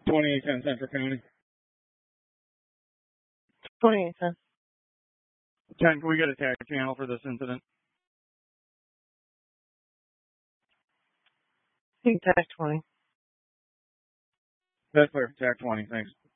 2810 Central County. 2810. 10, can we get a tag channel for this incident? You can tag 20. That's clear. Tag 20, thanks.